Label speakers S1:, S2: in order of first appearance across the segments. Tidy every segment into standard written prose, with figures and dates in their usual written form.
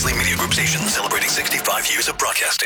S1: Sports Media Group station celebrating 65 years of broadcasting.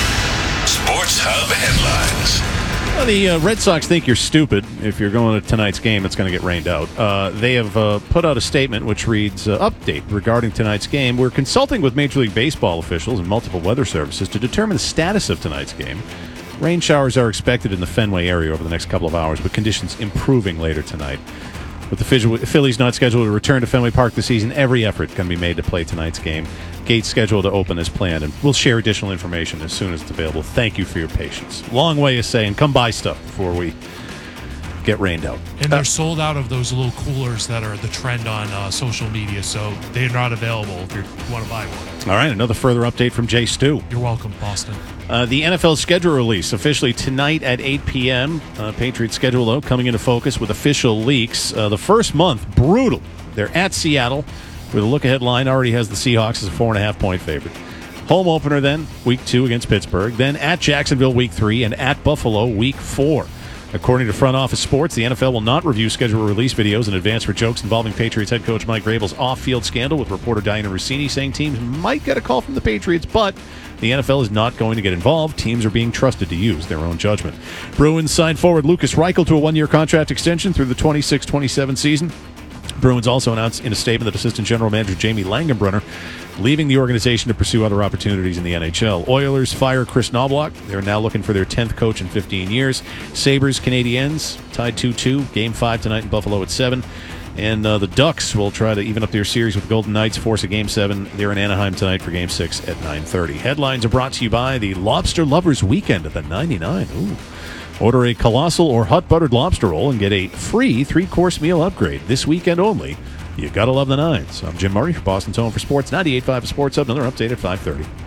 S1: Sports Hub headlines.
S2: Well, the Red Sox think you're stupid if you're going to tonight's game. It's going to get rained out. They have put out a statement which reads, update regarding tonight's game. We're consulting with Major League Baseball officials and multiple weather services to determine the status of tonight's game. Rain showers are expected in the Fenway area over the next couple of hours, with conditions improving later tonight. With the Phillies not scheduled to return to Fenway Park this season, every effort can be made to play tonight's game. Gates scheduled to open as planned, and we'll share additional information as soon as it's available. Thank you for your patience. Long way of saying, come buy stuff before we get rained out.
S3: And they're sold out of those little coolers that are the trend on social media, so they're not available if you want to buy one.
S2: All right, another further update from Jay Stu.
S3: You're welcome, Boston.
S2: The NFL schedule release officially tonight at 8 p.m. Patriots schedule, though, coming into focus with official leaks. The first month, brutal. They're at Seattle, where the look-ahead line already has the Seahawks as a 4.5-point favorite. Home opener then, week 2 against Pittsburgh. Then at Jacksonville, week 3, and at Buffalo, week 4. According to Front Office Sports, the NFL will not review schedule release videos in advance for jokes involving Patriots head coach Mike Vrabel's off-field scandal, with reporter Diana Rossini saying teams might get a call from the Patriots, but the NFL is not going to get involved. Teams are being trusted to use their own judgment. Bruins signed forward Lucas Reichel to a 1-year contract extension through the 26-27 season. Bruins also announced in a statement that Assistant General Manager Jamie Langenbrunner leaving the organization to pursue other opportunities in the NHL. Oilers fire Chris Knobloch. They're now looking for their 10th coach in 15 years. Sabres, Canadiens tied 2-2. Game 5 tonight in Buffalo at 7. And the Ducks will try to even up their series with Golden Knights, force a Game 7. They're in Anaheim tonight for Game 6 at 9:30. Headlines are brought to you by the Lobster Lovers Weekend at the 99. Ooh. Order a colossal or hot buttered lobster roll and get a free 3-course meal upgrade this weekend only. You gotta love the Nines. I'm Jim Murray for Boston's Home for Sports, 98.5 Sports Hub. Another update at 5:30.